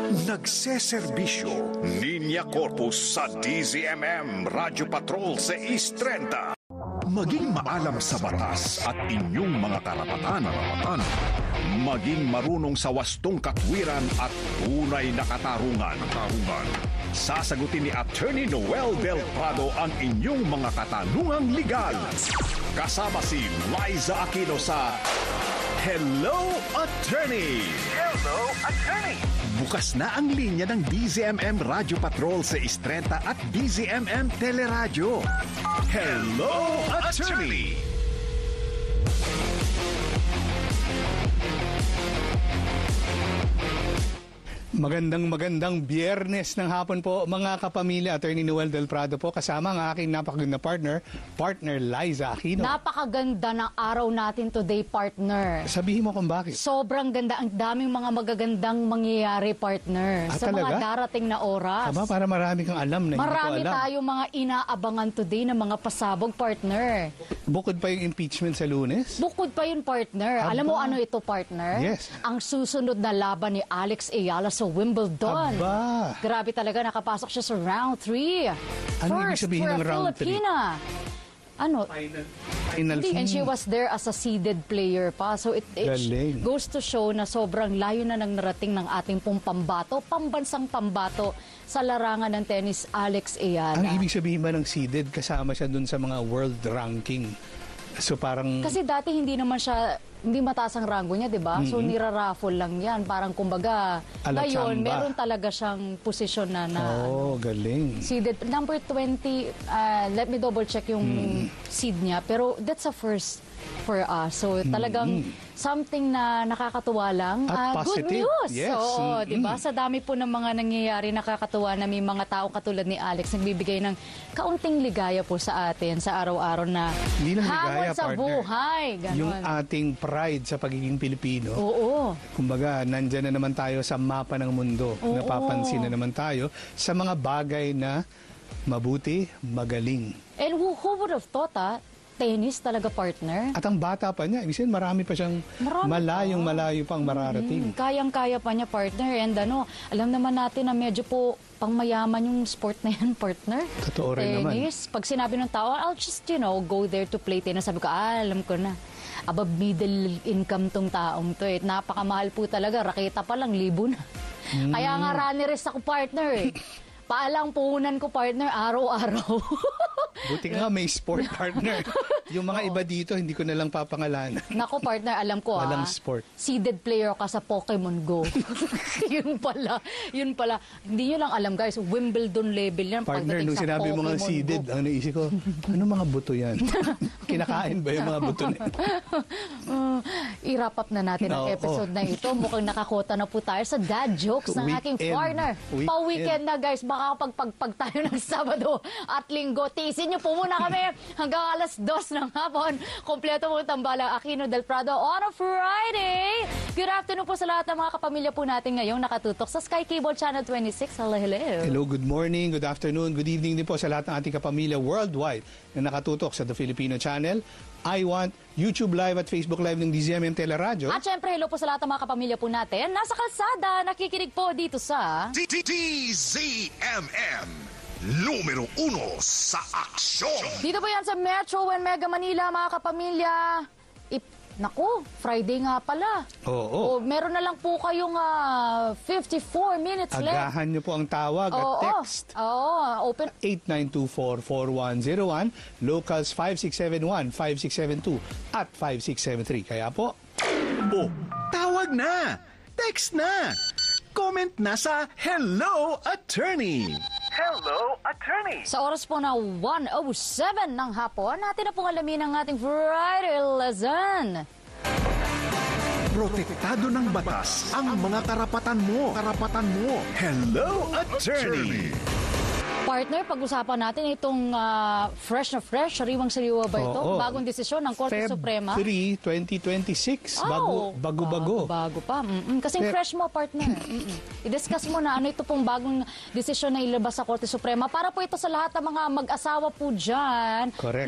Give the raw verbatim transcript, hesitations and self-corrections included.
Nagseserbisyo, Linya Corpus sa D Z M M Radyo Patrol seis trenta. Maging maalam sa batas at inyong mga karapatan. Maging marunong sa wastong katwiran at tunay na katarungan. Sasagutin ni Attorney Noel Del Prado ang inyong mga katanungang legal. Kasama si Liza Aquino sa Hello, Attorney! Hello, Attorney! Bukas na ang linya ng D Z M M Radyo Patrol seis trenta at D Z M M Teleradyo. Hello, Attorney! Magandang magandang biyernes ng hapon po mga kapamilya. Attorney Noel Del Prado po kasama ang aking napakaganda partner, partner Liza Aquino. Napakaganda ng araw natin today, partner. Sabihin mo kung bakit. Sobrang ganda. Ang daming mga magagandang mangyayari, partner. Ah, sa talaga? mga darating na oras. Tama, para marami kang alam na Marami hindi ko alam. tayong mga inaabangan today na mga pasabog, partner. Bukod pa yung impeachment sa Lunes. Bukod pa yun, partner. Aba. Alam mo ano ito, partner? Yes. Ang susunod na laban ni Alex Ayala sa Wimbledon. Aba. Grabe talaga, nakapasok siya sa round three. Ano ibig First sabihin for ng a round three? Filipina. Ano? Final, final Hindi, and she hmm. was there as a seeded player pa. So it, it Galing. goes to show na sobrang layo na ng narating ng ating pong pambato, pambansang pambato sa larangan ng tennis, Alex Ayala. Ang ibig sabihin ba ng seeded, kasama siya dun sa mga world ranking? So parang... Kasi dati hindi naman siya, hindi mataas ang rango niya, di ba? So niraraffle lang yan. Parang kumbaga, Ala ngayon, chamba. meron talaga siyang posisyon na na... Oh, galing. Seeded. Number twenty, uh, let me double check yung Mm. seed niya. Pero that's a first for us. So talagang something na nakakatuwa lang. At Ah, good positive. news! Yes. Oo, Mm-mm. di ba? Sa dami po ng mga nangyayari, nakakatuwa na may mga tao katulad ni Alex nagbibigay ng kaunting ligaya po sa atin sa araw-araw na Hindi lang hamon ligaya, sa partner. buhay. Ganon. Yung ating pride sa pagiging Pilipino. Oo. Kumbaga, nandyan na naman tayo sa mapa ng mundo. Oo. Napapansin na naman tayo sa mga bagay na mabuti, magaling. And who, who would have thought, ah? Tennis talaga, partner? At ang bata pa niya, ibig sabihin, marami pa siyang Marami malayong pa. malayo pang mararating. Mm, kayang-kaya pa niya, partner. And ano, alam naman natin na medyo po pangmayaman yung sport na yan, partner. Totoo rin naman. Tennis. Pag sinabi ng tao, I'll just, you know, go there to play tennis. Sabi ko, ah, alam ko na. Above middle income tong taong to eh. Napakamahal po talaga. Raketa pa lang, libo na. Mm. Kaya nga runnerist ako, partner eh. Paalang puhunan ko, partner, araw-araw. Buti nga may sport partner. Yung mga iba dito, hindi ko na lang papangalanan. Nako, partner, alam ko ah. Walang sport. Seeded player ka sa Pokemon Go. Yun pala. Yun pala. Hindi nyo lang alam, guys. Wimbledon level yan. Partner, pagdating nung sa sinabi mo nga Pokemon seeded, Go. ang naisip ko, ano mga buto yan? Kinakain ba yung mga buto na yan? Uh, i-wrap up na natin ang Oo. episode na ito. Mukhang nakakota na po tayo sa dad jokes ng aking Weekend. partner. Weekend. Pa-weekend na, guys. Baka pagpagpag tayo ng Sabado at Linggo. Tiisin nyo po muna kami hanggang alas dos ng hapon. Kompleto po tambala Aquino Del Prado on a Friday. Good afternoon po sa lahat ng mga kapamilya po natin ngayong nakatutok sa Sky Cable Channel twenty-six. Hello, hello. Hello, good morning, good afternoon, good evening din po sa lahat ng ating kapamilya worldwide na nakatutok sa The Filipino Channel, I Want, YouTube Live at Facebook Live ng D Z M M Teleradyo. At syempre, hello po sa lahat ng mga kapamilya po natin. Nasa kalsada, nakikinig po dito sa... D Z M M numero uno sa aksyon. Dito po yan sa Metro and Mega Manila, mga kapamilya. Ip, naku, Friday nga pala. Oo. O, meron na lang po kayong ah, fifty-four minutes left. Agahan niyo po ang tawag at Oo, text. Oo, open. eight nine two four, four one zero one, locals five six seven one, five six seven two at five six seven three. Kaya po, Oh, tawag na! Text na! Comment na sa Hello, Attorney! Hello, Attorney! Sa oras po na one oh seven ng hapon, natin na pong alamin ang ating Friday lesson. Protektado ng batas ang mga karapatan mo. Karapatan mo. Hello, Attorney! Partner, pag-usapan natin itong ah, fresh na fresh, sariwang-sariwa ba ito? Oo. Bagong desisyon ng Korte Feb Suprema. three, twenty twenty-six. Oh, Bago, bago-bago. Bago pa. Mm-mm. Kasing Feb- fresh mo, partner. Mm-mm. I-discuss mo na ano ito pong bagong desisyon na ilabas sa Korte Suprema para po ito sa lahat ng mga mag-asawa po dyan. Correct.